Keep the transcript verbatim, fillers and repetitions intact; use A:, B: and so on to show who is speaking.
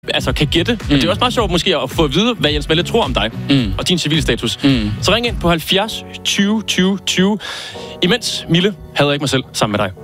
A: altså, kan gætte. Mm. Men det er også meget sjovt måske at få at vide, hvad Jens Melle tror om dig mm. og din civilstatus. Mm. Så ring ind på halvfjerds tyve tyve tyve, imens Mille hader ikke mig selv sammen med dig.